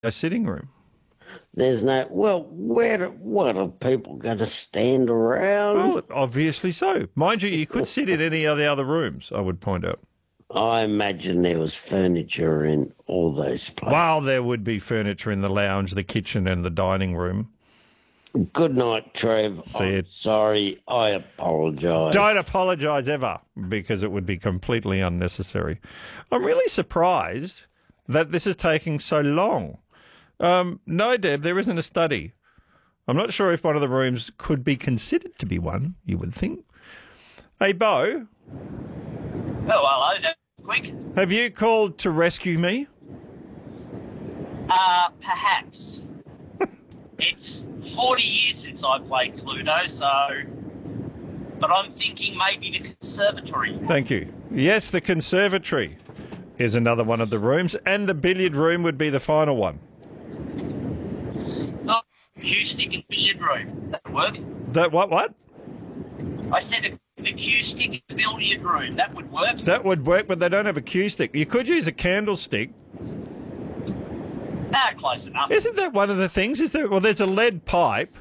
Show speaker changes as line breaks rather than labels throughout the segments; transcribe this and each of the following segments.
A sitting room.
There's no, well, what are people going to stand around?
Well, obviously so. Mind you, you could sit in any of the other rooms, I would point out.
I imagine there was furniture in all those places.
While there would be furniture in the lounge, the kitchen, and the dining room.
Good night, Trev. I'm sorry. I apologise.
Don't apologise ever, because it would be completely unnecessary. I'm really surprised that this is taking so long. No, Deb, there isn't a study. I'm not sure if one of the rooms could be considered to be one, you would think. Hey, Bo.
Oh, hello. That's quick.
Have you called to rescue me?
Perhaps. It's 40 years since I played Cluedo, but I'm thinking maybe the conservatory.
Thank you. Yes, the conservatory is another one of the rooms, and the billiard room would be the final one.
Oh, cue stick and billiard room. That would work.
That what?
I said the cue stick and the billiard room. That would work.
That would work, but they don't have a cue stick. You could use a candlestick.
Close enough.
Isn't that one of the things? Well, there's a lead pipe.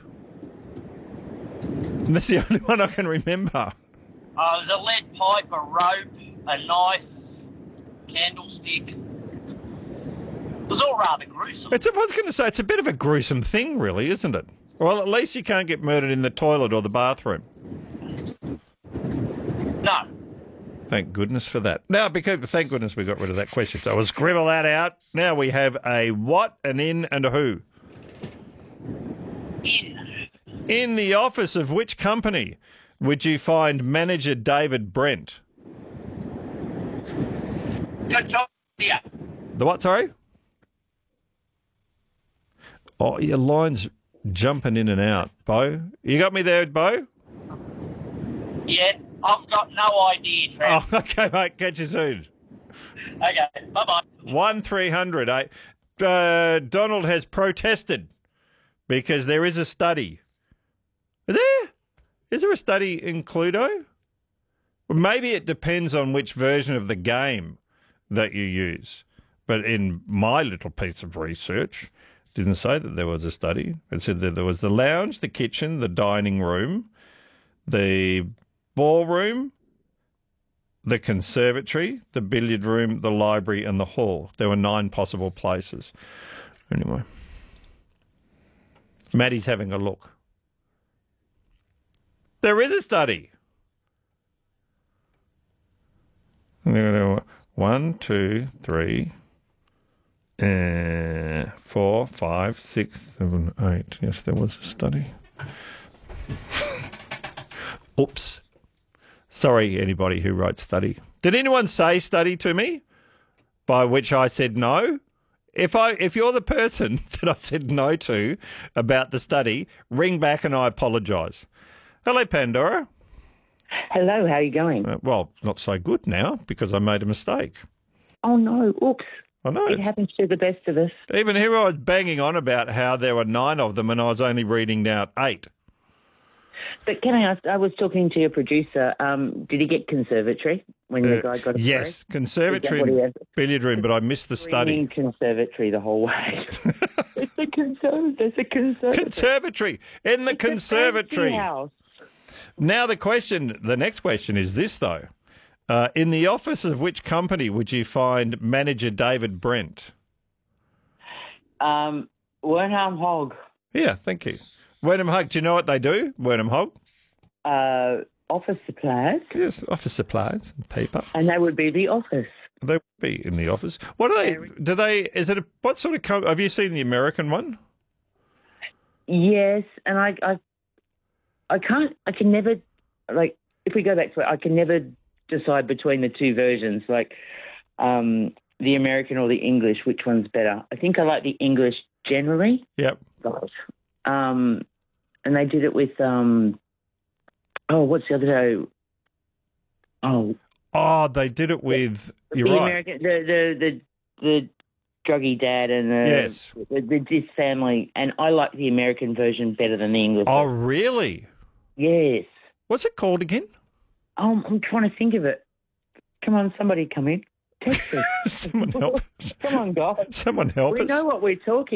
And that's the only one I can remember.
There's a lead pipe, a rope, a knife, candlestick. It was all rather gruesome.
I was going to say, it's a bit of a gruesome thing, really, isn't it? Well, at least you can't get murdered in the toilet or the bathroom.
No.
Thank goodness for that. Now, thank goodness we got rid of that question. So we'll scribble that out. Now we have a what, an in, and a who.
In.
In the office of which company would you find manager David Brent?
Good job. Yeah.
The what, sorry? Oh, your line's jumping in and out, Bo. You got me there, Bo?
Yeah, I've got no idea, Trev.
Oh, okay, mate. Catch you soon.
Okay, bye-bye.
1-300. Donald has protested because there is a study. Is there a study in Cluedo? Well, maybe it depends on which version of the game that you use. But in my little piece of research, it didn't say that there was a study. It said that there was the lounge, the kitchen, the dining room, the ballroom, the conservatory, the billiard room, the library, and the hall. There were 9 possible places. Anyway, Maddie's having a look. There is a study. 1, 2, 3, 4, 5, 6, 7, 8. Yes, there was a study. Oops. Sorry, anybody who wrote study. Did anyone say study to me? By which I said no? If you're the person that I said no to about the study, ring back and I apologise. Hello, Pandora.
Hello, how are you going?
Well, not so good now because I made a mistake.
Oh, no. Oops.
I know.
It happens to the best of us.
Even here I was banging on about how there were 9 of them and I was only reading out 8.
But can I ask, I was talking to your producer, did he get conservatory when the guy got a
Yes, conservatory and billiard room, but I missed the study.
Conservatory the whole way. There's a conservatory.
Conservatory. In the conservatory.
House.
Now the next question is this, though. In the office of which company would you find manager David Brent?
Wernham Hogg.
Yeah, thank you. Wernham Hogg, do you know what they do, Wernham Hogg?
Office supplies.
Yes, office supplies and paper.
And they would be the office.
They would be in the office. What are they, what sort of, have you seen the American one?
Yes, and I can never, like, if we go back to it, I can never decide between the two versions, like the American or the English, which one's better. I think I like the English generally.
Yep.
And they did it with, what's the other show?
Oh, they did it with, you're
the
right.
American, the druggy dad and this family, and I like the American version better than the English.
Oh, really?
Yes.
What's it called again?
I'm trying to think of it. Come on, somebody come in. Text us.
Someone help us.
Come on, guys.
Someone help us.
We know what we're talking